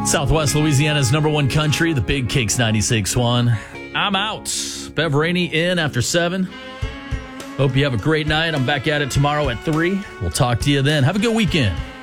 Southwest Louisiana's number one country, the Big Cakes 96.1. I'm out. Bev Rainey in after 7. Hope you have a great night. I'm back at it tomorrow at 3. We'll talk to you then. Have a good weekend.